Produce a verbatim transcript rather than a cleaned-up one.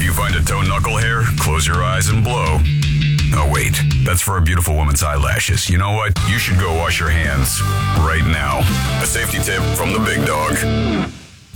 you find a toe knuckle hair, close your eyes and blow. Oh, wait, that's for a beautiful woman's eyelashes. You know what? You should go wash your hands right now. A safety tip from the big dog.